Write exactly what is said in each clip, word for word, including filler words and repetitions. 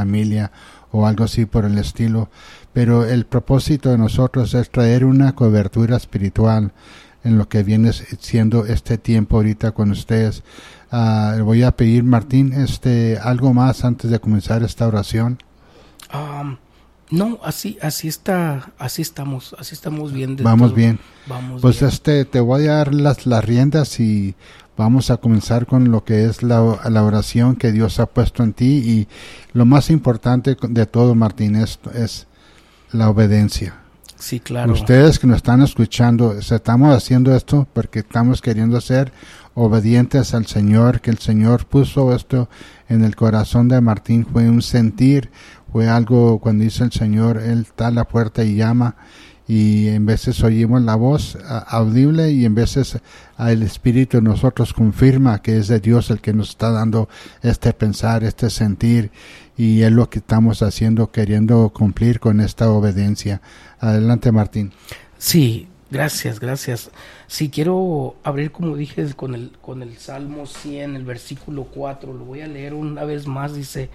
familia o algo así por el estilo. Pero el propósito de nosotros es traer una cobertura espiritual en lo que viene siendo este tiempo ahorita con ustedes. Uh, voy a pedir, Martín, este, algo más antes de comenzar esta oración. Um, no, así, así está, así estamos, así estamos bien. Vamos todo. bien. Vamos pues bien. este, te voy a dar las, las riendas y vamos a comenzar con lo que es la, la oración que Dios ha puesto en ti. Y lo más importante de todo, Martín, es, es la obediencia. Sí, claro. Ustedes que nos están escuchando, estamos haciendo esto porque estamos queriendo ser obedientes al Señor, que el Señor puso esto en el corazón de Martín. Fue un sentir, fue algo cuando dice el Señor, Él está a la puerta y llama, y en veces oímos la voz audible y en veces el Espíritu de nosotros confirma que es de Dios el que nos está dando este pensar, este sentir, y es lo que estamos haciendo, queriendo cumplir con esta obediencia. Adelante, Martín. Sí, gracias, gracias. Sí, quiero abrir, como dije, con el, con el Salmo cien, el versículo cuatro, lo voy a leer una vez más, dice: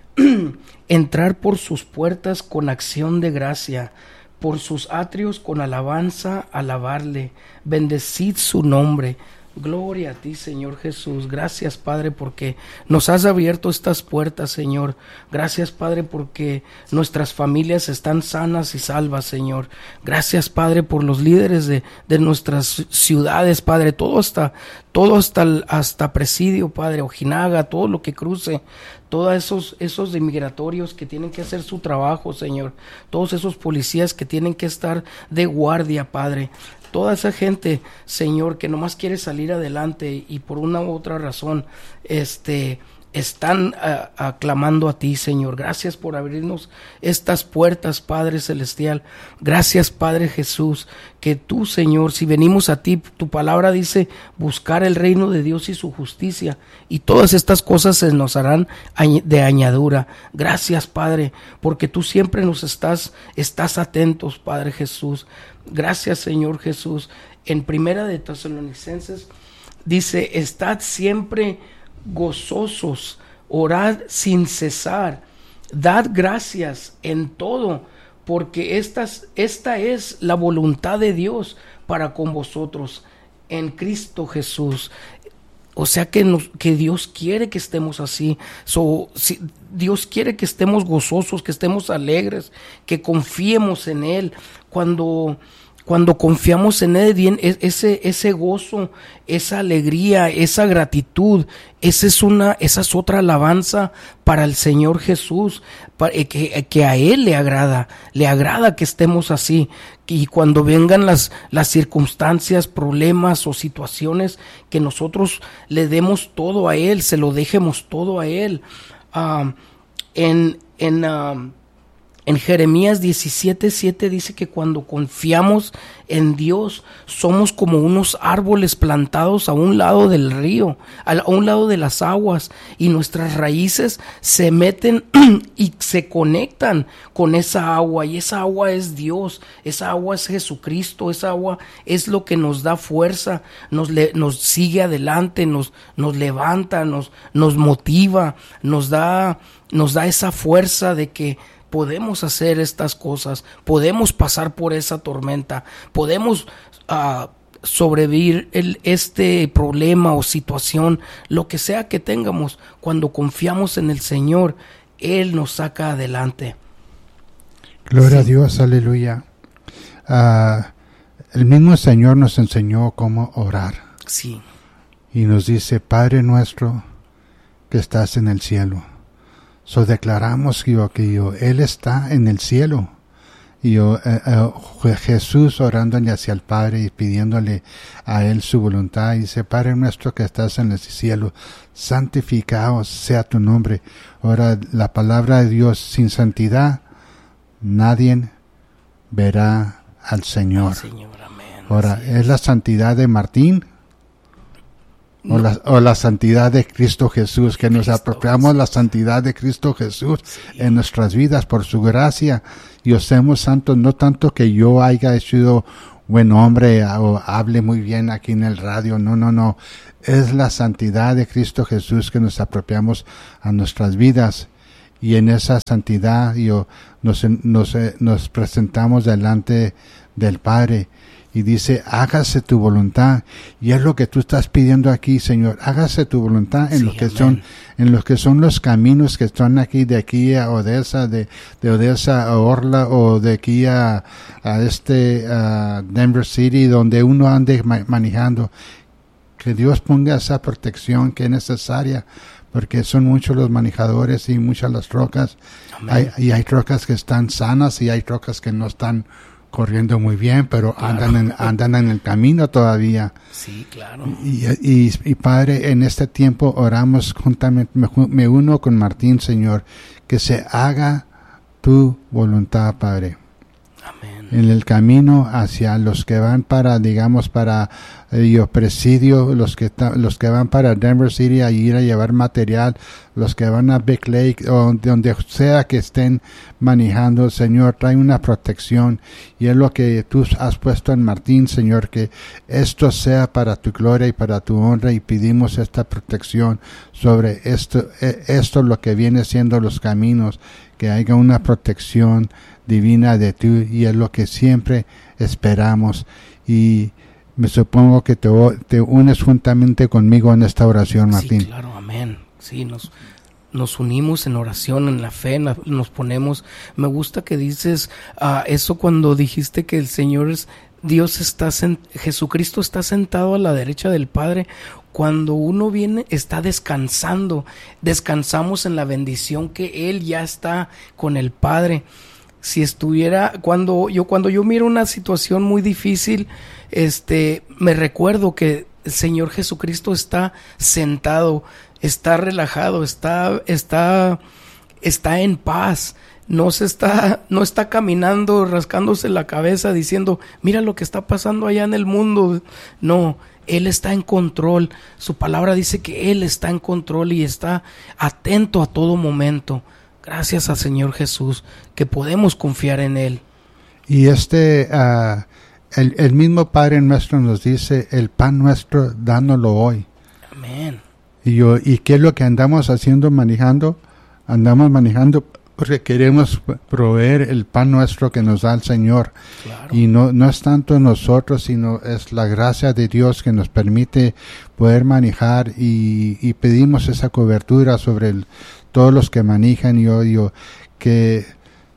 entrar por sus puertas con acción de gracia, por sus atrios con alabanza, alabarle, bendecid su nombre. Gloria a ti, Señor Jesús. Gracias, Padre, porque nos has abierto estas puertas, Señor. Gracias, Padre, porque nuestras familias están sanas y salvas, Señor. Gracias, Padre, por los líderes de, de nuestras ciudades, Padre. Todo hasta, todo hasta, hasta Presidio, Padre, Ojinaga, todo lo que cruce. Todos esos, esos inmigratorios que tienen que hacer su trabajo, Señor. Todos esos policías que tienen que estar de guardia, Padre. Toda esa gente, Señor, que nomás quiere salir adelante y por una u otra razón, este, están a, aclamando a ti, Señor. Gracias por abrirnos estas puertas, Padre Celestial. Gracias, Padre Jesús, que tú, Señor, si venimos a ti, tu palabra dice buscar el reino de Dios y su justicia, y todas estas cosas se nos harán de añadidura. Gracias, Padre, porque tú siempre nos estás, estás atentos, Padre Jesús. Gracias, Señor Jesús. En Primera de Tesalonicenses dice: estad siempre gozosos, orad sin cesar, dad gracias en todo, porque estas, esta es la voluntad de Dios para con vosotros en Cristo Jesús. O sea que, nos, que Dios quiere que estemos así. So, si, Dios quiere que estemos gozosos, que estemos alegres, que confiemos en Él. Cuando, cuando confiamos en Él, bien, ese, ese gozo, esa alegría, esa gratitud, esa es, una, esa es otra alabanza para el Señor Jesús, para, que, que a Él le agrada, le agrada que estemos así. Y cuando vengan las, las circunstancias, problemas o situaciones, que nosotros le demos todo a Él, se lo dejemos todo a Él. Uh, en, en, uh, en Jeremías diecisiete siete dice que cuando confiamos en Dios, somos como unos árboles plantados a un lado del río, a un lado de las aguas, y nuestras raíces se meten y se conectan con esa agua, y esa agua es Dios, esa agua es Jesucristo, esa agua es lo que nos da fuerza, nos, le, nos sigue adelante, nos, nos levanta, nos, nos motiva, nos da, nos da esa fuerza de que podemos hacer estas cosas, podemos pasar por esa tormenta, podemos uh, sobrevivir el, este problema o situación, lo que sea que tengamos. Cuando confiamos en el Señor, Él nos saca adelante. Gloria sí. a Dios, aleluya. Uh, el mismo Señor nos enseñó cómo orar. Sí. Y nos dice: Padre nuestro que estás en el cielo. So declaramos que, yo, que yo, Él está en el cielo. Y yo, eh, eh, Jesús orando hacia el Padre y pidiéndole a Él su voluntad. Y dice: Padre nuestro que estás en el cielo, santificado sea tu nombre. Ahora, la palabra de Dios: sin santidad nadie verá al Señor. Al Señor, amén. Ahora, Así ¿es. ¿es la santidad de Martín? O, no. la, o la santidad de Cristo Jesús, que nos Cristo apropiamos Jesús. La santidad de Cristo Jesús Sí. en nuestras vidas por su gracia, y os hacemos santos, no tanto que yo haya sido buen hombre o hable muy bien aquí en el radio, no, no, no, es la santidad de Cristo Jesús que nos apropiamos a nuestras vidas. y en esa santidad yo, nos, nos, nos presentamos delante del Padre. Y dice, hágase tu voluntad. Y es lo que tú estás pidiendo aquí, Señor. Hágase tu voluntad en Sí, lo que amén. son, en los que son los caminos que están aquí, de aquí a Odessa, de, de Odessa a Orla, o de aquí a, a este, a Denver City, donde uno ande ma- manejando. Que Dios ponga esa protección que es necesaria, porque son muchos los manejadores y muchas las trocas. Hay, y hay trocas que están sanas y hay trocas que no están corriendo muy bien, pero Claro. andan en, andan en el camino todavía. Sí, claro. Y, y, y Padre, en este tiempo oramos juntamente, me, me uno con Martín, Señor, que se haga tu voluntad, Padre. Amén. En el camino hacia los que van para, digamos, para eh, Presidio, los que ta, los que van para Denver City a ir a llevar material, los que van a Big Lake, o donde sea que estén manejando, Señor, trae una protección, y es lo que tú has puesto en Martín, Señor, que esto sea para tu gloria y para tu honra, y pedimos esta protección sobre esto, esto lo que viene siendo los caminos, que haya una protección divina de tú, y es lo que siempre esperamos. Y me supongo que te, te unes juntamente conmigo en esta oración, Martín. Sí, claro, amén. Sí, nos, nos unimos en oración, en la fe, en la, nos ponemos. Me gusta que dices uh, eso cuando dijiste que el Señor es, Dios está, Jesucristo está sentado a la derecha del Padre. Cuando uno viene, está descansando, descansamos en la bendición que Él ya está con el Padre. Si estuviera, cuando yo, cuando yo miro una situación muy difícil, este, me recuerdo que el Señor Jesucristo está sentado, está relajado, está, está, está en paz. No se está, no está caminando, rascándose la cabeza, diciendo, mira lo que está pasando allá en el mundo. No, Él está en control. Su palabra dice que Él está en control y está atento a todo momento. Gracias al Señor Jesús, que podemos confiar en Él. Y este, uh, el, el mismo Padre nuestro nos dice, el pan nuestro, dánoslo hoy. Amén. Y yo, ¿y qué es lo que andamos haciendo, manejando? Andamos manejando porque queremos proveer el pan nuestro que nos da el Señor. Claro. Y no, no es tanto nosotros, sino es la gracia de Dios que nos permite poder manejar, y, y pedimos esa cobertura sobre el, todos los que manejan. Yo digo que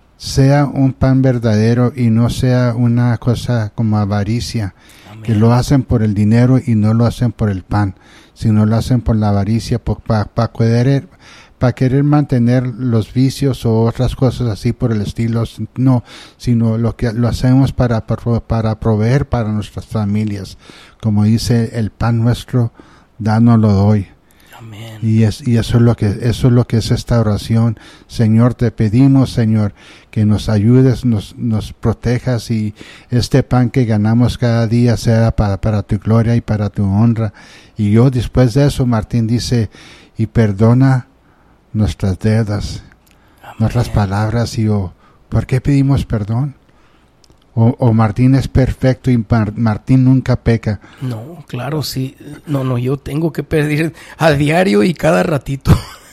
sea un pan verdadero y no sea una cosa como avaricia. Amén. Que lo hacen por el dinero y no lo hacen por el pan, sino lo hacen por la avaricia, para pa querer, pa querer mantener los vicios o otras cosas así por el estilo. No, sino lo que lo hacemos para, para, para proveer para nuestras familias. Como dice, el pan nuestro, dánoslo hoy. Amén. Y, es, y eso es lo que eso es lo que es esta oración. Señor, te pedimos, Señor, que nos ayudes, nos, nos protejas, y este pan que ganamos cada día sea para, para tu gloria y para tu honra. Y yo después de eso, Martín dice, y perdona nuestras deudas, Amén. Nuestras palabras. Y yo, ¿por qué pedimos perdón? O, o Martín es perfecto y Mar, Martín nunca peca. No, claro, sí. No, no, yo tengo que pedir a diario y cada ratito.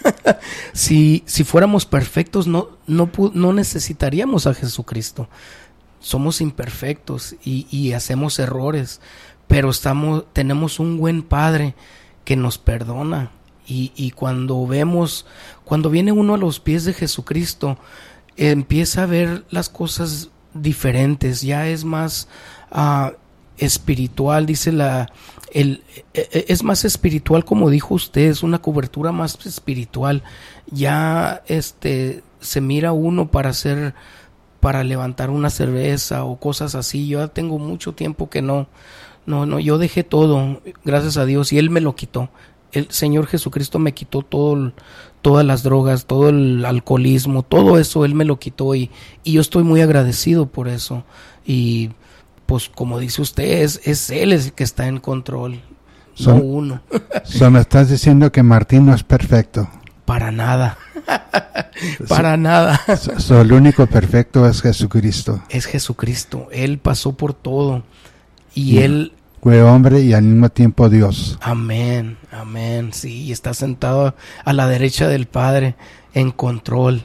si, si fuéramos perfectos, no, no, no necesitaríamos a Jesucristo. Somos imperfectos y, y hacemos errores, pero estamos, tenemos un buen Padre que nos perdona. Y, y cuando vemos, cuando viene uno a los pies de Jesucristo, empieza a ver las cosas diferentes, ya es más uh, espiritual, dice la, el, es más espiritual, como dijo usted, es una cobertura más espiritual. Ya este se mira uno para hacer, para levantar una cerveza o cosas así. Yo ya tengo mucho tiempo que no, no, no, yo dejé todo, gracias a Dios, y Él me lo quitó. El Señor Jesucristo me quitó todo, todas las drogas, todo el alcoholismo, todo eso Él me lo quitó, y, y yo estoy muy agradecido por eso. Y pues como dice usted, es, es Él el que está en control, so, no uno. So me estás diciendo que Martín no es perfecto. Para nada, para so, nada. So, so el único perfecto es Jesucristo. Es Jesucristo, Él pasó por todo, y yeah. Él... fue hombre y al mismo tiempo Dios. Amén, amén. Sí, está sentado a la derecha del Padre en control.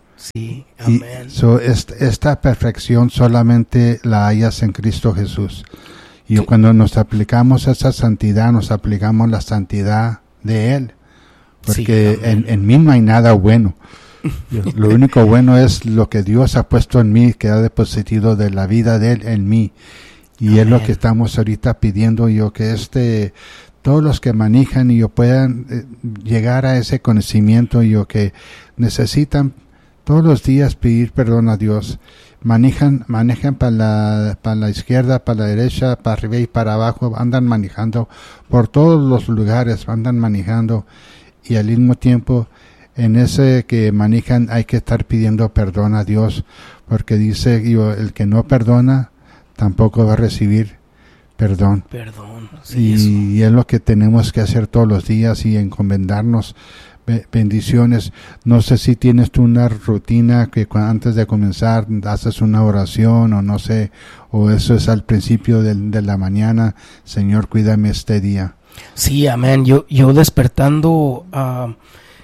Sí, amén. Y so, esta, esta perfección solamente la hallas en Cristo Jesús. Y Sí. cuando nos aplicamos esa santidad, nos aplicamos la santidad de Él. Porque Sí, en, en mí no hay nada bueno. Yo, lo único bueno es lo que Dios ha puesto en mí, que ha depositado de la vida de Él en mí. Y Amén. es lo que estamos ahorita pidiendo yo, que este, todos los que manejan y yo puedan eh, llegar a ese conocimiento y yo que necesitan todos los días pedir perdón a Dios. Manejan, manejan para la, para la izquierda, para la derecha, para arriba y para abajo, andan manejando por todos los lugares, andan manejando y al mismo tiempo en ese que manejan hay que estar pidiendo perdón a Dios, porque dice yo, el que no perdona tampoco va a recibir perdón. Perdón. Sí, Y, y es lo que tenemos que hacer todos los días y encomendarnos. Be- bendiciones. No sé si tienes tú una rutina que cu- antes de comenzar haces una oración o no sé, o eso es al principio de, de la mañana. Señor, cuídame este día. Sí, amén. Yo, yo despertando, uh,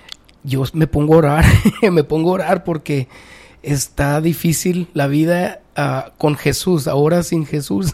yo me pongo a orar, me pongo a orar porque está difícil la vida uh, con Jesús, ahora sin Jesús.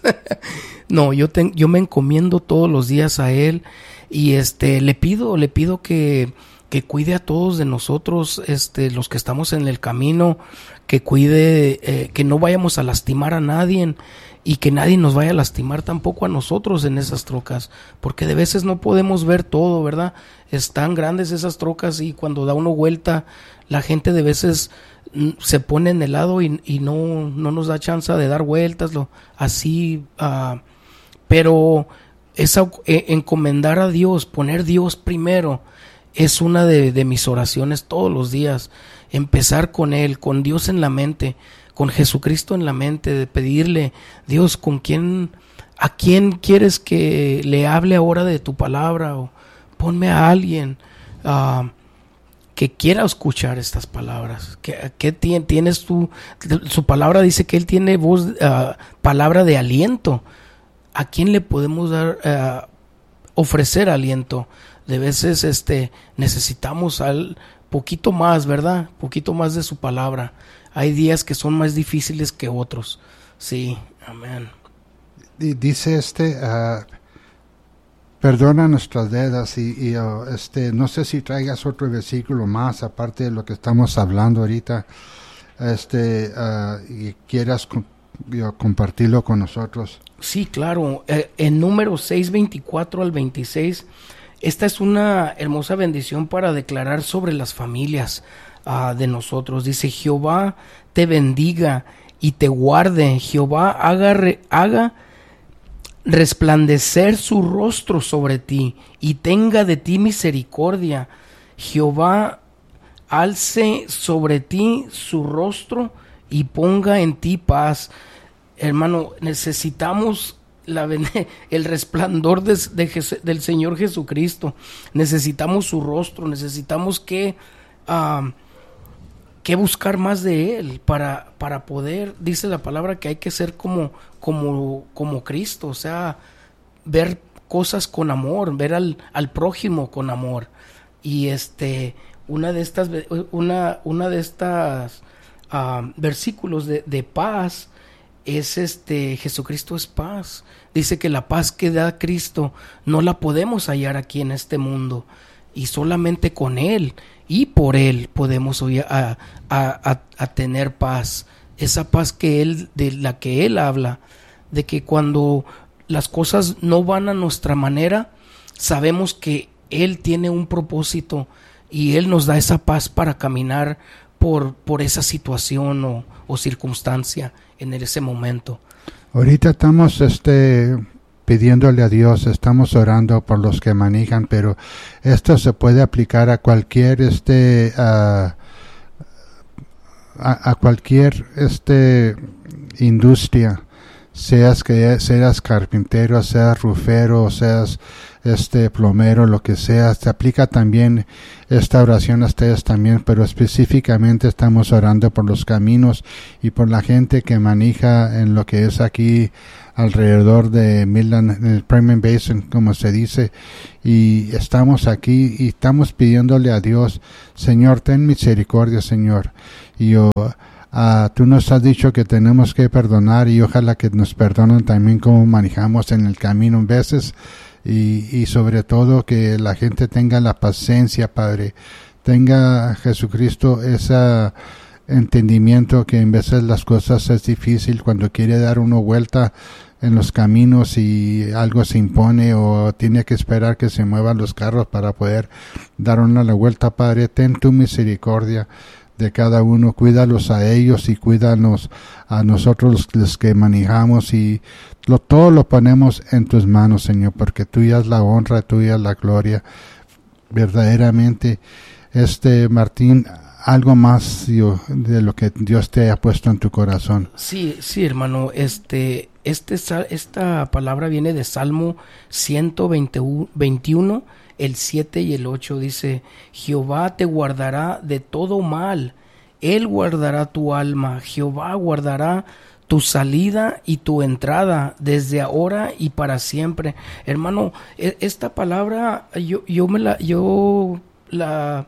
No, yo, te, yo me encomiendo todos los días a Él y este le pido, le pido que, que cuide a todos de nosotros, este, los que estamos en el camino, que cuide, eh, que no vayamos a lastimar a nadie. Y que nadie nos vaya a lastimar tampoco a nosotros en esas trocas, porque de veces no podemos ver todo, ¿verdad? Están grandes esas trocas y cuando da uno vuelta, la gente de veces mm, se pone en el lado y, y no, no nos da chance de dar vueltas, lo, así, uh, pero esa, eh, encomendar a Dios, poner Dios primero, es una de, de mis oraciones todos los días, empezar con Él, con Dios en la mente, con Jesucristo en la mente, de pedirle, Dios, ¿con quién, a quién quieres que le hable ahora de tu palabra? O ponme a alguien uh, que quiera escuchar estas palabras. Que, que tienes tú, su palabra dice que Él tiene voz, uh, palabra de aliento. ¿A quién le podemos dar, uh, ofrecer aliento? De veces este, necesitamos al poquito más, ¿verdad? Poquito más de su palabra. Hay días que son más difíciles que otros. Sí, amén. Dice este, uh, perdona nuestras deudas y, y uh, este, no sé si traigas otro versículo más aparte de lo que estamos hablando ahorita, este, uh, y quieras com- yo, compartirlo con nosotros. Sí, claro. Eh, en número seis, veinticuatro al veintiséis, esta es una hermosa bendición para declarar sobre las familias Uh, de nosotros. Dice: Jehová te bendiga y te guarde. Jehová haga, re, haga resplandecer su rostro sobre ti y tenga de ti misericordia. Jehová alce sobre ti su rostro y ponga en ti paz. Hermano, necesitamos la, el resplandor de, de, del Señor Jesucristo. Necesitamos su rostro. Necesitamos que uh, que buscar más de Él para, para poder, dice la palabra que hay que ser como, como, como Cristo, o sea, ver cosas con amor, ver al, al prójimo con amor. Y este, una de estas, una, una de estas uh, versículos de, de paz es este: Jesucristo es paz. Dice que la paz que da Cristo no la podemos hallar aquí en este mundo, y solamente con Él y por Él podemos a, a, a, a tener paz, esa paz que Él, de la que Él habla, de que cuando las cosas no van a nuestra manera, sabemos que Él tiene un propósito y Él nos da esa paz para caminar por, por esa situación o, o circunstancia en ese momento. Ahorita estamos este pidiéndole a Dios, estamos orando por los que manejan, pero esto se puede aplicar a cualquier este uh, a, a cualquier este industria. seas que seas carpintero, seas rufero, seas este plomero, lo que sea. Se aplica también esta oración a ustedes también, pero específicamente estamos orando por los caminos y por la gente que maneja en lo que es aquí alrededor de Midland, en el Permian Basin, como se dice, y estamos aquí y estamos pidiéndole a Dios, Señor, ten misericordia, Señor. Y yo, uh, tú nos has dicho que tenemos que perdonar, y ojalá que nos perdonen también como manejamos en el camino en veces, y, y sobre todo que la gente tenga la paciencia, Padre, tenga Jesucristo esa entendimiento que en veces las cosas es difícil cuando quiere dar una vuelta en los caminos y algo se impone o tiene que esperar que se muevan los carros para poder dar una la vuelta. Padre, ten tu misericordia de cada uno, cuídalos a ellos y cuídanos a nosotros los, los que manejamos, y lo, todo lo ponemos en tus manos, Señor, porque tuya es la honra, tuya es la gloria, verdaderamente. Este Martín, algo más yo, de lo que Dios te haya puesto en tu corazón. Sí, sí, hermano, este, este, esta palabra viene de Salmo ciento veintiuno, el siete y el ocho, dice: Jehová te guardará de todo mal, Él guardará tu alma, Jehová guardará tu salida y tu entrada desde ahora y para siempre. Hermano, esta palabra yo, yo me la, yo la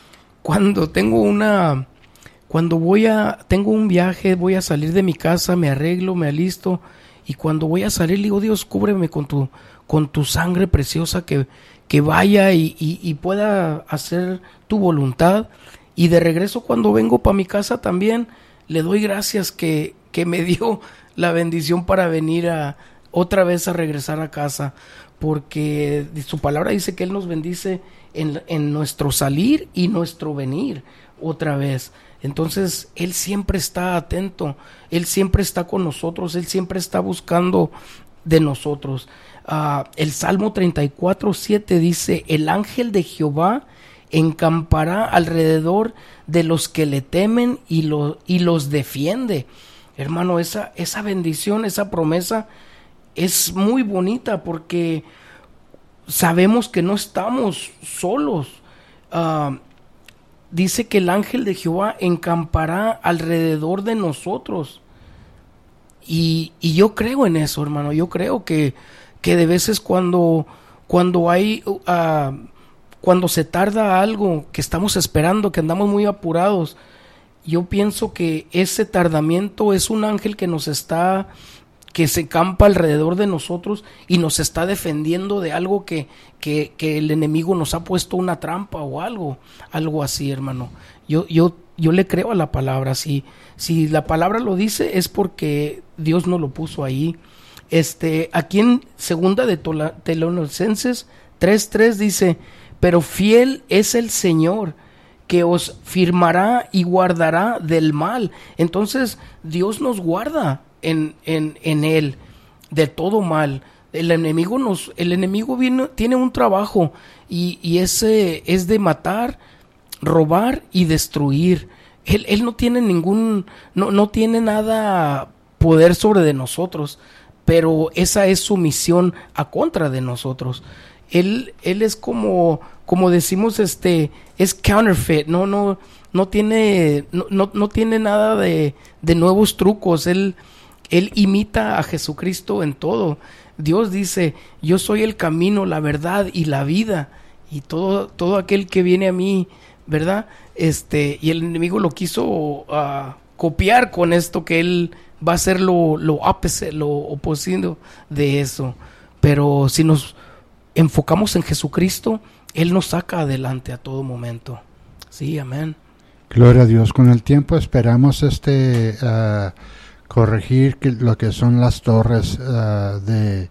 Cuando tengo una, cuando voy a, tengo un viaje, voy a salir de mi casa, me arreglo, me alisto, y cuando voy a salir le digo: Dios, cúbreme con tu, con tu sangre preciosa, que, que vaya y, y, y pueda hacer tu voluntad. Y de regreso, cuando vengo para mi casa también, le doy gracias que, que me dio la bendición para venir a, otra vez a regresar a casa, porque su palabra dice que Él nos bendice en, en nuestro salir y nuestro venir otra vez. Entonces Él siempre está atento, Él siempre está con nosotros, Él siempre está buscando de nosotros. Uh, el Salmo treinta y cuatro, siete dice: el ángel de Jehová encampará alrededor de los que le temen y, lo, y los defiende. Hermano, esa, esa bendición, esa promesa es muy bonita, porque sabemos que no estamos solos. Uh, dice que el ángel de Jehová encampará alrededor de nosotros. Y, y yo creo en eso, hermano. Yo creo que, que de veces cuando, cuando hay, uh, cuando se tarda algo, que estamos esperando, que andamos muy apurados, yo pienso que ese tardamiento es un ángel que nos está, que se campa alrededor de nosotros y nos está defendiendo de algo que, que, que el enemigo nos ha puesto una trampa o algo, algo así, hermano. Yo, yo, yo le creo a la palabra. Si, si la palabra lo dice, es porque Dios nos lo puso ahí. Este, aquí en segunda de Tesalonicenses tres tres dice: pero fiel es el Señor, que os firmará y guardará del mal. Entonces Dios nos guarda en, en, en Él de todo mal. El enemigo nos, el enemigo viene, tiene un trabajo, y, y ese es de matar, robar y destruir. Él, él no tiene ningún, no, no tiene nada poder sobre de nosotros, pero esa es su misión a contra de nosotros. Él, él es como, como decimos, este, es counterfeit, no, no, no tiene, no, no, no tiene nada de, de nuevos trucos. Él, él imita a Jesucristo en todo. Dios dice: yo soy el camino, la verdad y la vida, y todo, todo aquel que viene a mí, ¿verdad? Este, y el enemigo lo quiso uh, copiar con esto, que él va a hacer lo, lo opposite, lo opuesto de eso. Pero si nos enfocamos en Jesucristo, Él nos saca adelante a todo momento. Sí, amén. Gloria a Dios. Con el tiempo esperamos este uh, corregir que, lo que son las torres uh, de,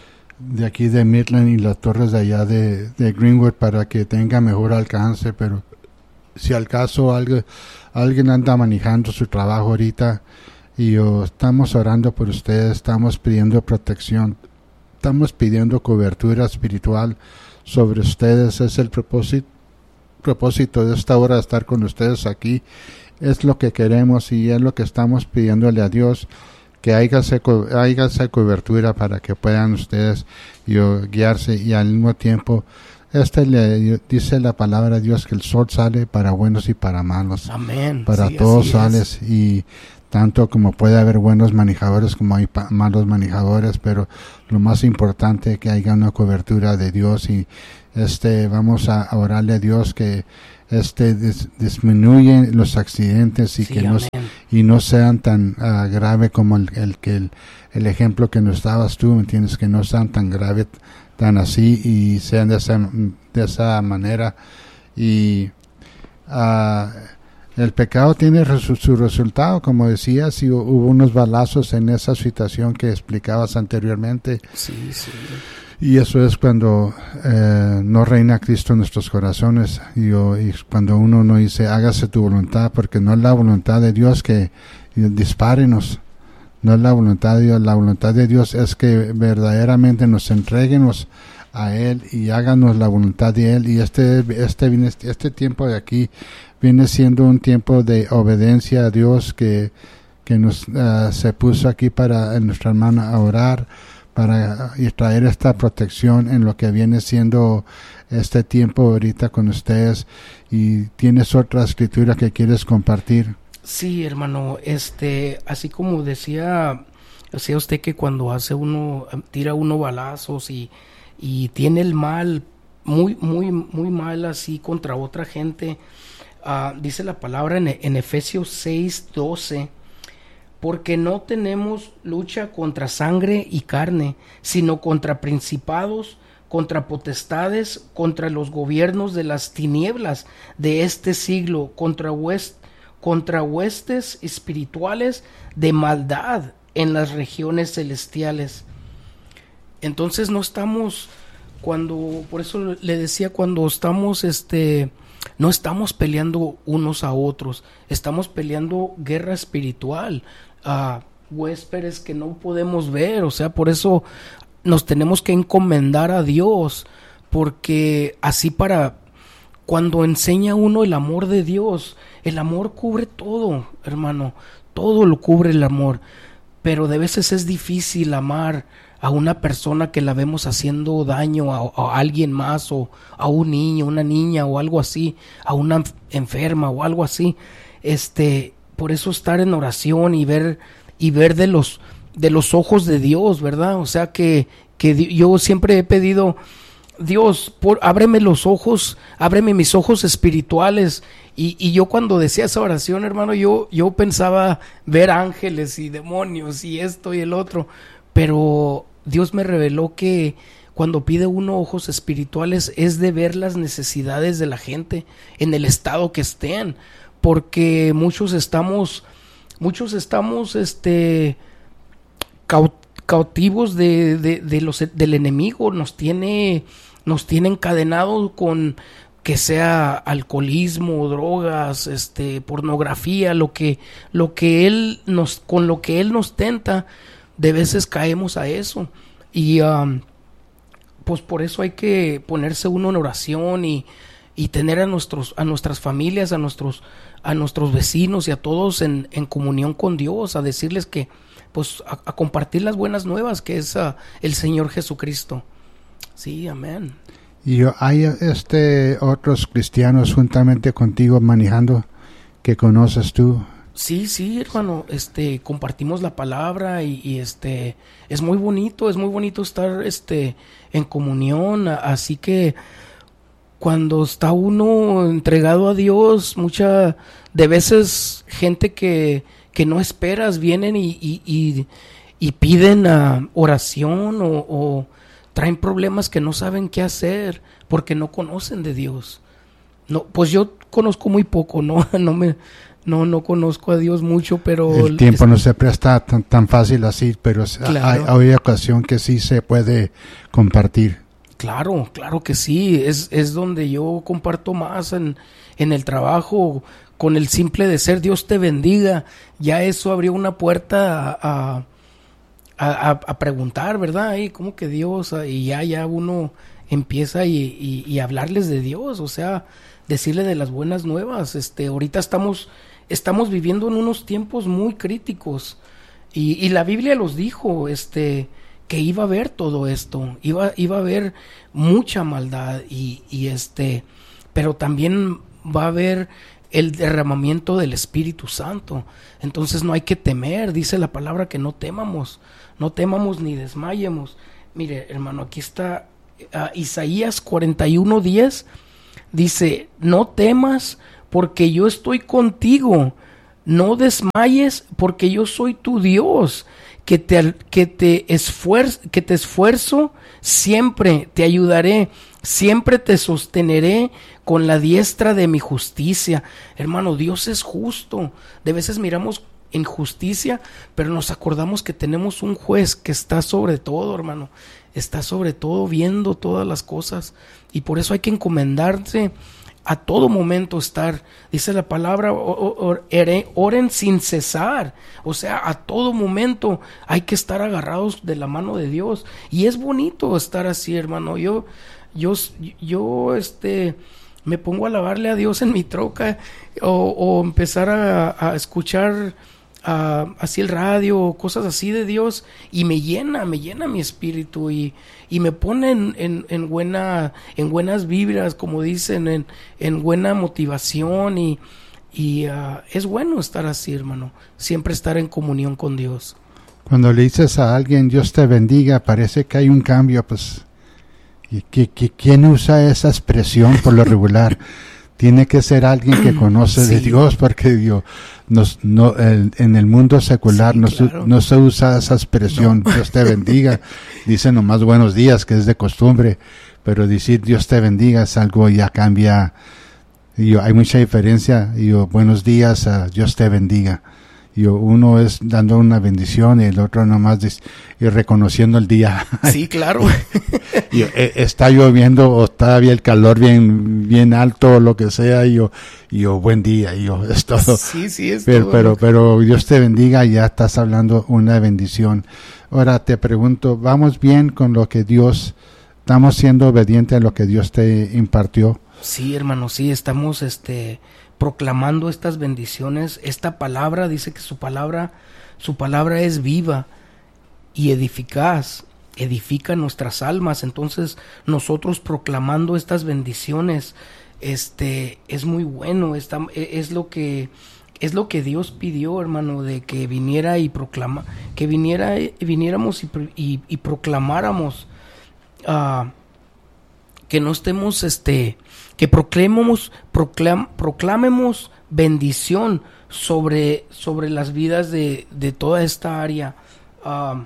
de aquí de Midland y las torres de allá de, de Greenwood, para que tenga mejor alcance. Pero si al caso alguien, alguien anda manejando su trabajo ahorita, y oh, estamos orando por ustedes, estamos pidiendo protección, estamos pidiendo cobertura espiritual sobre ustedes. Es el propósito, propósito de esta hora, estar con ustedes aquí. Es lo que queremos y es lo que estamos pidiéndole a Dios, que haya esa, haya esa cobertura para que puedan ustedes yo, guiarse, y al mismo tiempo este le dice la palabra de Dios que el sol sale para buenos y para malos. Amén. Para sí, todos sales, y tanto como puede haber buenos manejadores como hay pa- malos manejadores, pero lo más importante es que haya una cobertura de Dios, y este vamos a orarle a Dios que este dis- disminuyen los accidentes y sí, que no amén. y no sean tan uh, grave como el, el que el, el ejemplo que nos dabas tú, ¿me entiendes? Que no sean tan grave, tan así, y sean de esa de esa manera. Y uh, el pecado tiene resu- su resultado, como decías, y hu- hubo unos balazos en esa situación que explicabas anteriormente. Sí, sí. Y eso es cuando eh, no reina Cristo en nuestros corazones, y, o- y cuando uno no dice hágase tu voluntad, porque no es la voluntad de Dios que dispárenos, no es la voluntad de Dios. La voluntad de Dios es que verdaderamente nos entreguemos a Él y háganos la voluntad de Él. Y este este viene este tiempo de aquí viene siendo un tiempo de obediencia a Dios, que que nos uh, se puso aquí para nuestra hermana a orar, para y traer esta protección en lo que viene siendo este tiempo ahorita con ustedes. Y tienes otra escritura que quieres compartir. Sí, hermano, este, así como decía, decía usted que cuando hace uno, tira uno balazos y, y tiene el mal, muy, muy, muy mal así contra otra gente, uh, dice la palabra en, en Efesios seis doce, porque no tenemos lucha contra sangre y carne, sino contra principados, contra potestades, contra los gobiernos de las tinieblas de este siglo, contra huestes, contra huestes espirituales de maldad en las regiones celestiales. Entonces no estamos, cuando, por eso le decía, cuando estamos, este, no estamos peleando unos a otros, estamos peleando guerra espiritual, a huéspedes que no podemos ver. O sea, por eso nos tenemos que encomendar a Dios, porque así, para cuando enseña uno el amor de Dios, el amor cubre todo, hermano, todo lo cubre el amor, pero de veces es difícil amar a una persona que la vemos haciendo daño a, a alguien más, o a un niño, una niña o algo así, a una enferma o algo así. Este, por eso estar en oración y ver y ver de los de los ojos de Dios, ¿verdad? O sea que que yo siempre he pedido, Dios, por, ábreme los ojos, ábreme mis ojos espirituales. Y, y yo cuando decía esa oración, hermano, yo, yo pensaba ver ángeles y demonios y esto y el otro, pero Dios me reveló que cuando pide uno ojos espirituales es de ver las necesidades de la gente en el estado que estén, porque muchos estamos, muchos estamos, este, caut, cautivos de, de, de los, del enemigo. Nos tiene, nos tiene encadenados con que sea alcoholismo, drogas, este, pornografía, lo que, lo que él nos, con lo que él nos tenta, de veces caemos a eso. Y um, pues por eso hay que ponerse uno en oración y, y tener a nuestros, a nuestras familias, a nuestros, a nuestros vecinos y a todos en, en comunión con Dios, a decirles que, pues, a, a compartir las buenas nuevas, que es uh, el Señor Jesucristo. Sí, amén. Y hay este otros cristianos juntamente contigo manejando que conoces tú. Sí, sí, hermano, este, compartimos la palabra y, y este, es muy bonito, es muy bonito estar, este, en comunión. Así que cuando está uno entregado a Dios, mucha, de veces gente que, que no esperas vienen y, y, y, y piden uh, oración, o, o traen problemas que no saben qué hacer porque no conocen de Dios. No, pues yo conozco muy poco, no, no me, no, no conozco a Dios mucho, pero el tiempo es, no se presta tan, tan fácil así, pero claro, hay, hay ocasión que sí se puede compartir. Claro, claro que sí, es, es donde yo comparto más en, en el trabajo, con el simple de ser Dios te bendiga, ya eso abrió una puerta a, a, a, a preguntar, ¿verdad? ¿Y cómo que Dios? Y ya, ya uno empieza y, y, y hablarles de Dios, o sea, decirle de las buenas nuevas. Este, ahorita estamos, estamos viviendo en unos tiempos muy críticos, Y, y la Biblia los dijo, este, que iba a haber todo esto, iba, iba a haber mucha maldad y, y este, pero también va a haber el derramamiento del Espíritu Santo. Entonces no hay que temer, dice la palabra que no temamos, no temamos ni desmayemos. Mire, hermano, aquí está uh, Isaías cuarenta y uno diez, dice, no temas porque yo estoy contigo, no desmayes porque yo soy tu Dios, que te, que te, esfuerzo, que te esfuerzo, siempre te ayudaré, siempre te sosteneré con la diestra de mi justicia. Hermano, Dios es justo. De veces miramos injusticia, pero nos acordamos que tenemos un juez que está sobre todo, hermano. Está sobre todo viendo todas las cosas. Y por eso hay que encomendarse a todo momento estar, dice la palabra, oren sin cesar. O sea, a todo momento hay que estar agarrados de la mano de Dios. Y es bonito estar así, hermano. Yo, yo, yo, este, me pongo a alabarle a Dios en mi troca o, o empezar a, a escuchar Uh, así el radio, cosas así de Dios, y me llena, me llena mi espíritu y, y me pone en, en, en buena, en buenas vibras, como dicen, en, en buena motivación y, y uh, es bueno estar así, hermano, siempre estar en comunión con Dios. Cuando le dices a alguien Dios te bendiga, parece que hay un cambio, pues, ¿y que, que, quién usa esa expresión por lo regular? Tiene que ser alguien que conoce sí. de Dios, porque Dios, nos, no, el, en el mundo secular sí, no, claro. no se usa esa expresión, no. Dios te bendiga. Dicen nomás buenos días, que es de costumbre, pero decir Dios te bendiga es algo ya cambia. Y hay mucha diferencia. Y buenos días, uh, Dios te bendiga. Y uno es dando una bendición y el otro nomás dice, y reconociendo el día. Sí, claro. y, eh, está lloviendo o está bien el calor bien bien alto o lo que sea y yo, y yo buen día y yo es todo. Sí, sí, es pero, todo. Pero, pero Dios te bendiga, ya estás hablando una bendición. Ahora te pregunto, ¿vamos bien con lo que Dios, estamos siendo obedientes a lo que Dios te impartió? Sí, hermano, sí, estamos este proclamando estas bendiciones. Esta palabra dice que su palabra, su palabra es viva y eficaz, edifica nuestras almas. Entonces, nosotros proclamando estas bendiciones, este, es muy bueno. Está, es lo que es lo que Dios pidió, hermano, de que viniera y proclama, que viniera, viniéramos y, y, y proclamáramos, uh, que no estemos, este, que proclamemos, proclam, proclamemos bendición sobre, sobre las vidas de, de toda esta área. Uh,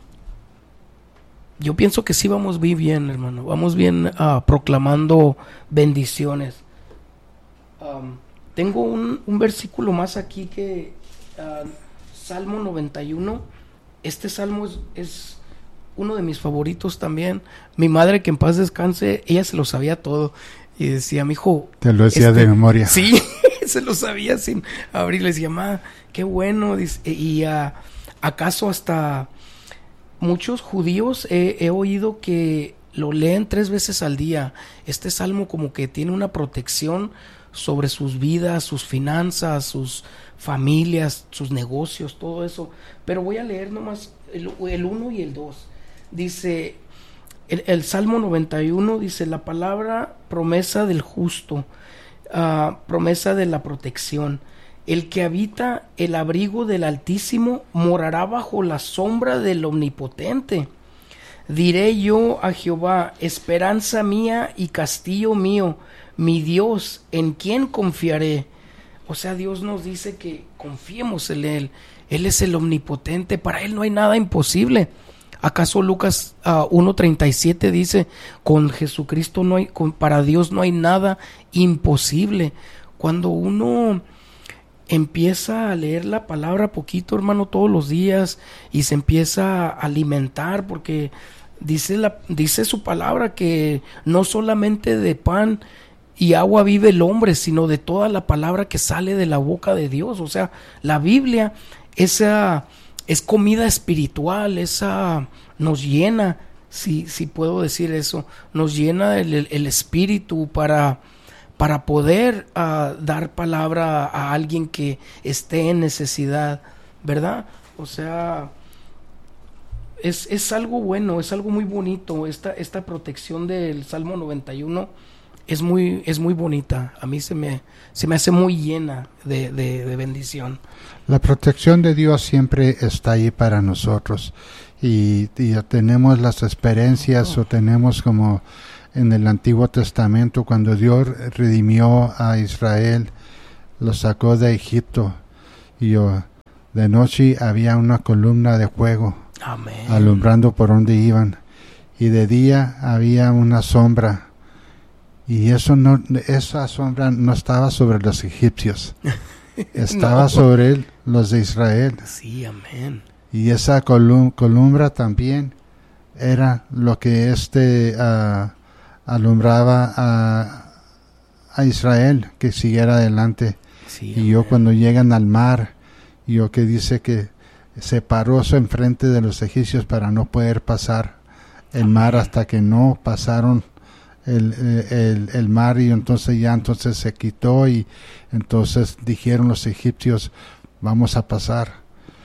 yo pienso que sí vamos muy bien, hermano, vamos bien uh, proclamando bendiciones. Um, tengo un, un versículo más aquí que uh, Salmo noventa y uno. Este salmo es, es uno de mis favoritos también. Mi madre, que en paz descanse, ella se lo sabía todo y decía, mijo, te lo decía este, de memoria. Sí, se lo sabía sin abrir. Le decía, ma, qué bueno. Dice, y uh, acaso hasta muchos judíos he, he oído que lo leen tres veces al día. Este salmo como que tiene una protección sobre sus vidas, sus finanzas, sus familias, sus negocios, todo eso. Pero voy a leer nomás el, el uno y el dos. Dice, el, el Salmo noventa y uno dice, la palabra promesa del justo, uh, promesa de la protección. El que habita el abrigo del Altísimo morará bajo la sombra del Omnipotente. Diré yo a Jehová, esperanza mía y castillo mío, mi Dios, ¿en quién confiaré? O sea, Dios nos dice que confiemos en Él. Él es el Omnipotente, para Él no hay nada imposible. ¿Acaso Lucas uh, uno treinta y siete dice, con Jesucristo no hay, con, para Dios no hay nada imposible? Cuando uno empieza a leer la palabra poquito, hermano, todos los días, y se empieza a alimentar, porque dice, la, dice su palabra que no solamente de pan y agua vive el hombre, sino de toda la palabra que sale de la boca de Dios. O sea, la Biblia, esa es comida espiritual, esa nos llena, si, si puedo decir eso, nos llena el, el, el espíritu para, para poder uh, dar palabra a alguien que esté en necesidad, ¿verdad? O sea, es, es algo bueno, es algo muy bonito. Esta, esta protección del Salmo noventa y uno es muy, es muy bonita. A mí se me, se me hace muy llena de, de, de bendición. La protección de Dios siempre está ahí para nosotros. Y, y tenemos las experiencias, oh. o tenemos como en el Antiguo Testamento, cuando Dios redimió a Israel, lo sacó de Egipto, y oh, de noche había una columna de fuego, amén, alumbrando por donde iban, y de día había una sombra, y eso no, esa sombra no estaba sobre los egipcios, estaba no. sobre él, los de Israel. Sí, amén. Y esa colum columbra también era lo que este uh, alumbraba a, a Israel, que siguiera adelante. Sí, y yo cuando llegan al mar, yo que dice que se paró eso enfrente de los egipcios para no poder pasar el amén. Mar hasta que no pasaron el, el, el mar, y entonces ya entonces se quitó, y entonces dijeron los egipcios, vamos a pasar.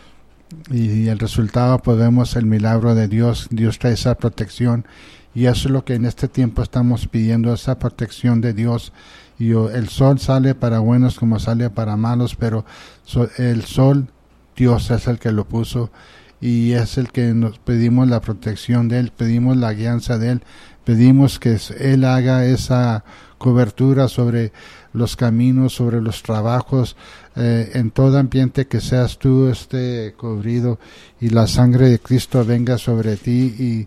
Y el resultado, pues vemos el milagro de Dios. Dios trae esa protección, y eso es lo que en este tiempo estamos pidiendo, esa protección de Dios. Y el sol sale para buenos como sale para malos, pero so, el sol Dios es el que lo puso, y es el que nos pedimos la protección de él, pedimos la guianza de él, pedimos que él haga esa cobertura sobre los caminos, sobre los trabajos, eh, en todo ambiente, que seas tú este cubrido, y la sangre de Cristo venga sobre ti y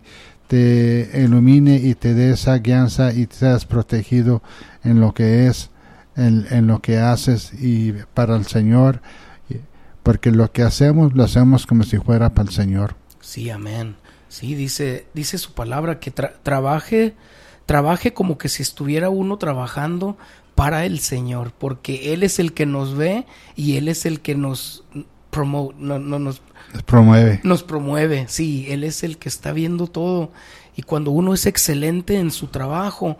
te ilumine y te dé esa guianza, y seas protegido en lo que es, en, en lo que haces, y para el Señor, porque lo que hacemos lo hacemos como si fuera para el Señor. Sí, amén. Sí, dice, dice su palabra que tra trabaje, trabaje como que si estuviera uno trabajando para el Señor, porque Él es el que nos ve, y Él es el que nos promo no, no, nos, nos promueve. Nos promueve, sí, Él es el que está viendo todo. Y cuando uno es excelente en su trabajo,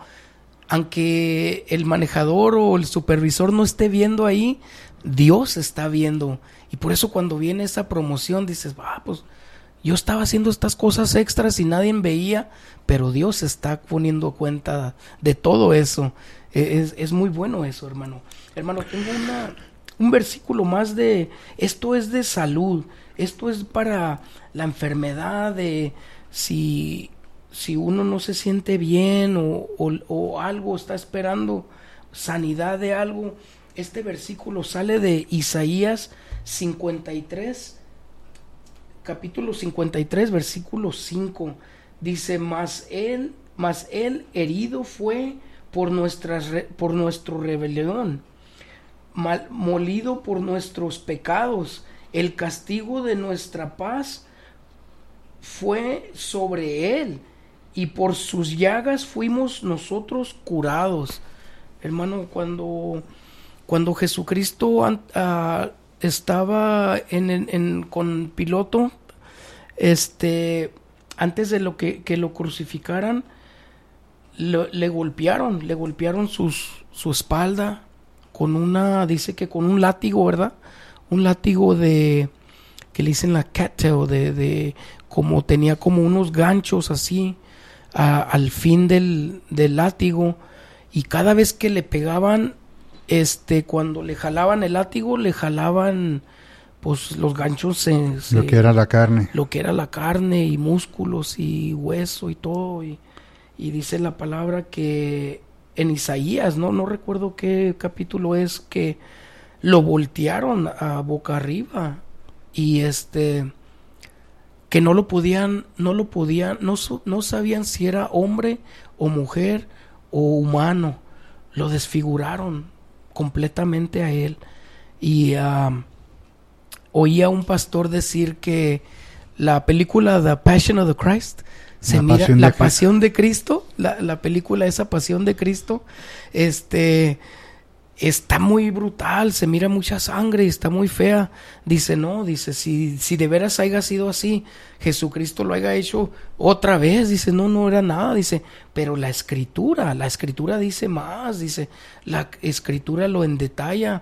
aunque el manejador o el supervisor no esté viendo ahí, Dios está viendo. Y por eso cuando viene esa promoción dices, ah, pues yo estaba haciendo estas cosas extras y nadie veía, pero Dios está poniendo cuenta de todo eso. Es, es muy bueno eso, hermano. Hermano, tengo una, un versículo más de, esto es de salud, esto es para la enfermedad, de si, si uno no se siente bien o, o, o algo, está esperando sanidad de algo. Este versículo sale de Isaías cincuenta y tres, capítulo cincuenta y tres, versículo cinco. Dice, mas él, mas él herido fue por nuestras, por nuestro rebelión, mal, molido por nuestros pecados, el castigo de nuestra paz fue sobre él, y por sus llagas fuimos nosotros curados. Hermano, cuando Cuando Jesucristo uh, estaba en, en, en, con Piloto, este, antes de lo que, que lo crucificaran, lo, le golpearon, le golpearon sus, su espalda con una, dice que con un látigo, ¿verdad? Un látigo de, que le dicen la cattail, de, de, como tenía como unos ganchos así, a, al fin del, del látigo, y cada vez que le pegaban, Este, cuando le jalaban el látigo, le jalaban pues los ganchos, se, se, lo que era la carne, lo que era la carne y músculos y hueso y todo, y, y dice la palabra que en Isaías, no, no recuerdo qué capítulo es, que lo voltearon a boca arriba, y este, que no lo podían, no lo podían, no, no sabían si era hombre o mujer o humano, lo desfiguraron completamente a él. Y uh, oía un pastor decir que la película The Passion of the Christ se la mira pasión la de pasión de Cristo, la, la película esa Pasión de Cristo, este está muy brutal, se mira mucha sangre y está muy fea. Dice, no, dice, si, si de veras haya sido así, Jesucristo lo haya hecho otra vez, dice, no, no era nada, dice, pero la escritura, la escritura dice más, dice, la escritura lo endetalla.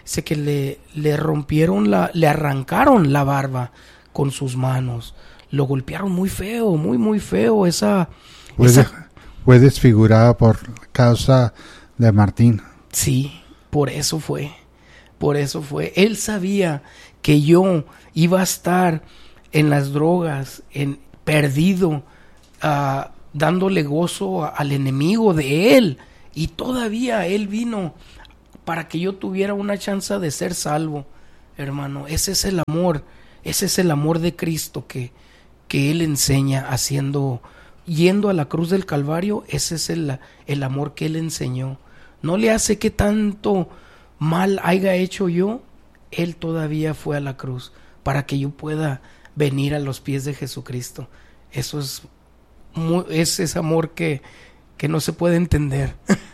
dice que le, le rompieron la, le arrancaron la barba con sus manos, lo golpearon muy feo, muy muy feo. Esa fue, esa... De, fue desfigurado por causa de Martín. Sí, por eso fue, por eso fue. Él sabía que yo iba a estar en las drogas, en perdido, uh, dándole gozo a, al enemigo de él, y todavía él vino para que yo tuviera una chance de ser salvo, hermano. Ese es el amor, ese es el amor de Cristo que, que él enseña haciendo, yendo a la cruz del Calvario. Ese es el, el amor que él enseñó. No le hace que tanto mal haya hecho yo, él todavía fue a la cruz para que yo pueda venir a los pies de Jesucristo. Eso es, muy, es ese amor que, que no se puede entender.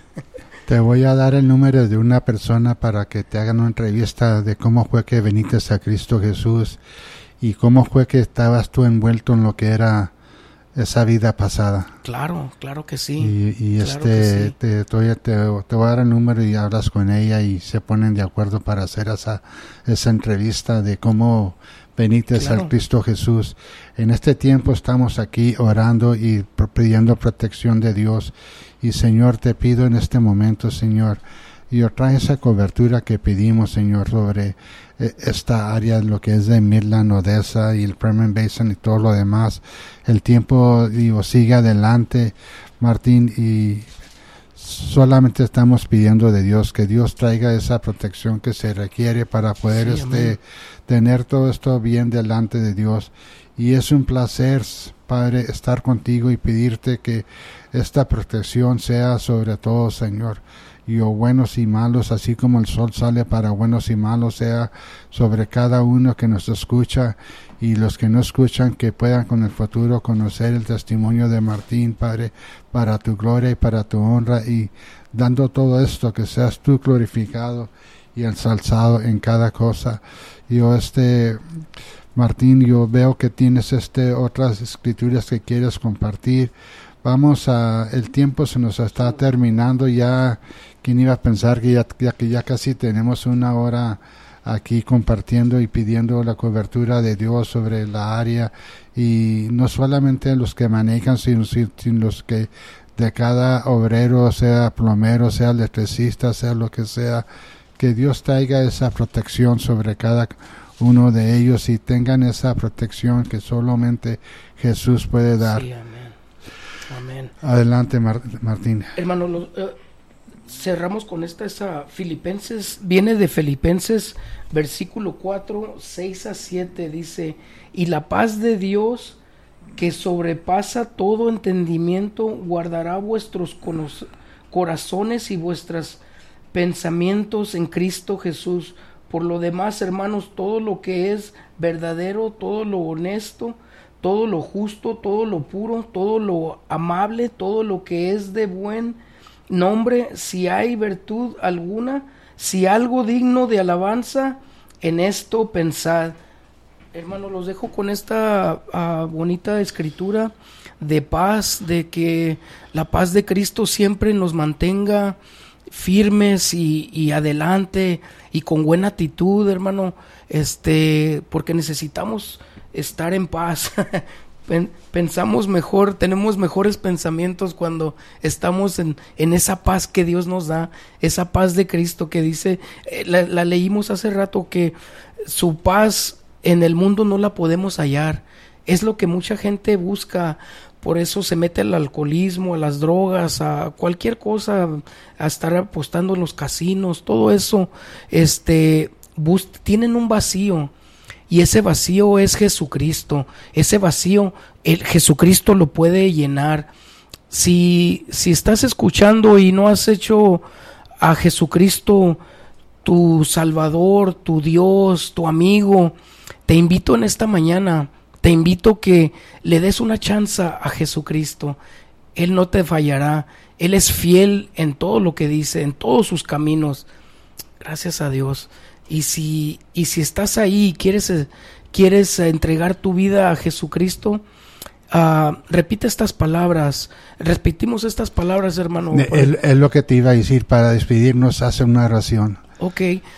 Te voy a dar el número de una persona para que te hagan una entrevista de cómo fue que viniste a Cristo Jesús y cómo fue que estabas tú envuelto en lo que era esa vida pasada. Claro, claro que sí. Y, y claro este, sí. te, te, voy a, te, te voy a dar el número y hablas con ella y se ponen de acuerdo para hacer esa, esa entrevista de cómo veniste claro. al Cristo Jesús. En este tiempo estamos aquí orando y pidiendo protección de Dios. Y Señor, te pido en este momento, Señor, y trae esa cobertura que pedimos, Señor, sobre eh, esta área, lo que es de Midland, Odessa y el Permian Basin y todo lo demás. El tiempo, digo, sigue adelante, Martín, y solamente estamos pidiendo de Dios que Dios traiga esa protección que se requiere para poder sí, este tener todo esto bien delante de Dios. Y es un placer, Padre, estar contigo y pedirte que esta protección sea sobre todo, Señor, y o buenos y malos, así como el sol sale para buenos y malos, sea sobre cada uno que nos escucha y los que no escuchan, que puedan con el futuro conocer el testimonio de Martín, Padre, para tu gloria y para tu honra, y dando todo esto, que seas tú glorificado y ensalzado en cada cosa. Yo este... Martín, yo veo que tienes este otras escrituras que quieres compartir. Vamos a, el tiempo se nos está terminando ya. ¿Quién iba a pensar que ya, ya que ya casi tenemos una hora aquí compartiendo y pidiendo la cobertura de Dios sobre la área, y no solamente los que manejan, sino, sino los que de cada obrero, sea plomero, sea electricista, sea lo que sea, que Dios traiga esa protección sobre cada uno de ellos y tengan esa protección que solamente Jesús puede dar. Sí, amén. Amén. Adelante, Mar- Martín. Hermano, lo, eh, cerramos con esta, esa Filipenses, viene de Filipenses, versículo cuatro, seis a siete, dice: y la paz de Dios, que sobrepasa todo entendimiento, guardará vuestros cono- corazones y vuestros pensamientos en Cristo Jesús. Por lo demás, hermanos, todo lo que es verdadero, todo lo honesto, todo lo justo, todo lo puro, todo lo amable, todo lo que es de buen nombre, si hay virtud alguna, si algo digno de alabanza, en esto pensad. Hermanos, los dejo con esta uh, bonita escritura de paz, de que la paz de Cristo siempre nos mantenga firmes y, y adelante y con buena actitud, hermano, este, porque necesitamos estar en paz. Pensamos mejor, tenemos mejores pensamientos cuando estamos en, en esa paz que Dios nos da, esa paz de Cristo que dice, eh, la, la leímos hace rato, que su paz en el mundo no la podemos hallar. Es lo que mucha gente busca. Por eso se mete al alcoholismo, a las drogas, a cualquier cosa, a estar apostando en los casinos, todo eso, este, bus- tienen un vacío, y ese vacío es Jesucristo. Ese vacío, el Jesucristo lo puede llenar. Si, si estás escuchando y no has hecho a Jesucristo tu Salvador, tu Dios, tu amigo, te invito en esta mañana, te invito que le des una chance a Jesucristo. Él no te fallará. Él es fiel en todo lo que dice, en todos sus caminos. Gracias a Dios. Y si, y si estás ahí y quieres, quieres entregar tu vida a Jesucristo, uh, repite estas palabras. Repetimos estas palabras, hermano. Es, es lo que te iba a decir. Para despedirnos, hace una oración. Ok.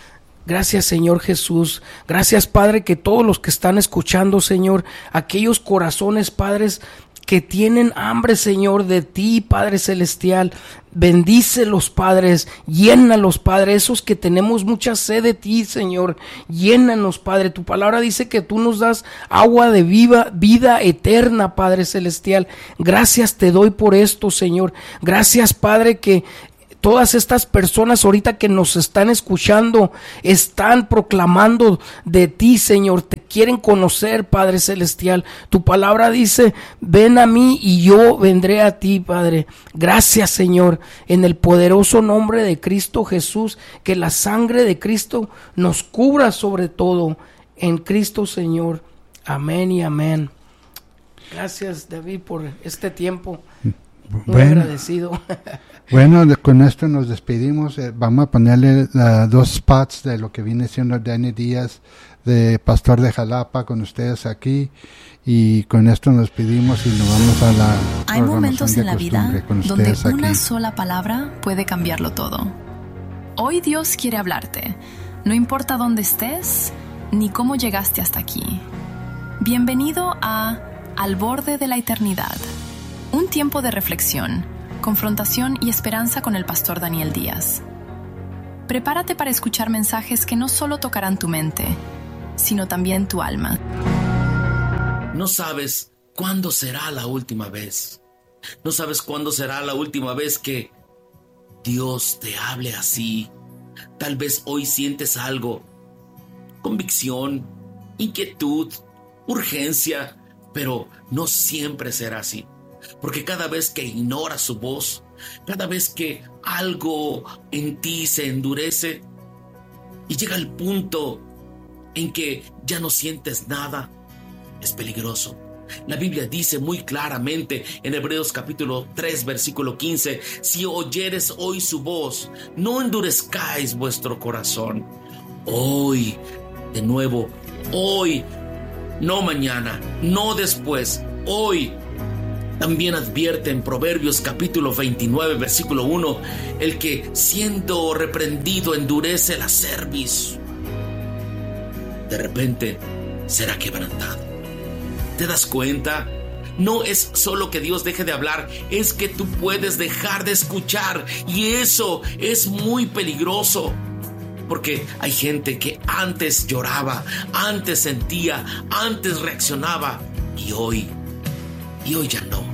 Gracias, Señor Jesús. Gracias, Padre, que todos los que están escuchando, Señor, aquellos corazones, Padres, que tienen hambre, Señor, de ti, Padre Celestial, bendícelos, Padres, llénalos, Padre, esos que tenemos mucha sed de ti, Señor, llénanos, Padre. Tu palabra dice que tú nos das agua de viva, vida eterna, Padre Celestial. Gracias te doy por esto, Señor. Gracias, Padre, que todas estas personas ahorita que nos están escuchando están proclamando de ti, Señor. Te quieren conocer, Padre Celestial. Tu palabra dice, ven a mí y yo vendré a ti, Padre. Gracias, Señor, en el poderoso nombre de Cristo Jesús. Que la sangre de Cristo nos cubra sobre todo. En Cristo, Señor. Amén y amén. Gracias, David, por este tiempo. Muy bueno, agradecido. Bueno, de, con esto nos despedimos. Eh, vamos a ponerle uh, dos spots de lo que viene siendo Danny Díaz, de Pastor de Jalapa, con ustedes aquí. Y con esto nos despedimos y nos vamos a la Hay momentos en la vida donde una aquí. sola palabra puede cambiarlo todo. Hoy Dios quiere hablarte. No importa dónde estés, ni cómo llegaste hasta aquí. Bienvenido a Al Borde de la Eternidad. Un tiempo de reflexión, confrontación y esperanza con el pastor Daniel Díaz. Prepárate para escuchar mensajes que no solo tocarán tu mente, sino también tu alma. No sabes cuándo será la última vez. No sabes cuándo será la última vez que Dios te hable así. Tal vez hoy sientes algo, convicción, inquietud, urgencia, pero no siempre será así. Porque cada vez que ignoras su voz, cada vez que algo en ti se endurece y llega el punto en que ya no sientes nada, es peligroso. La Biblia dice muy claramente en Hebreos capítulo tres versículo quince: si oyeres hoy su voz, no endurezcáis vuestro corazón. Hoy, de nuevo, hoy, no mañana, no después, hoy. También advierte en Proverbios capítulo veintinueve versículo uno: el que siendo reprendido endurece la cerviz, de repente será quebrantado. ¿Te das cuenta? No es solo que Dios deje de hablar, es que tú puedes dejar de escuchar, y eso es muy peligroso. Porque hay gente que antes lloraba, antes sentía, antes reaccionaba, y hoy Y hoy ya no.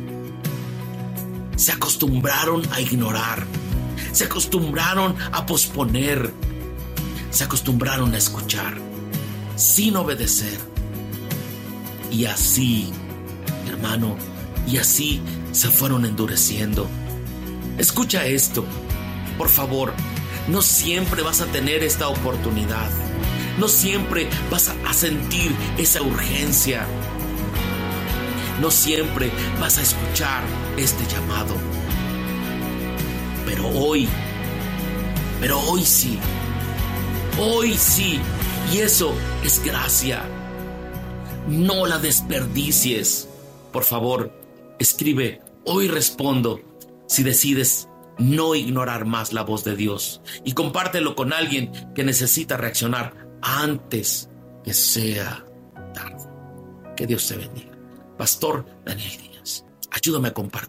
Se acostumbraron a ignorar. Se acostumbraron a posponer. Se acostumbraron a escuchar sin obedecer. Y así, hermano, y así se fueron endureciendo. Escucha esto, por favor. No siempre vas a tener esta oportunidad. No siempre vas a sentir esa urgencia. No siempre vas a escuchar este llamado. Pero hoy, pero hoy sí, hoy sí, y eso es gracia. No la desperdicies. Por favor, escribe "hoy respondo" si decides no ignorar más la voz de Dios, y compártelo con alguien que necesita reaccionar antes que sea tarde. Que Dios te bendiga. Pastor Daniel Díaz, ayúdame a compartir.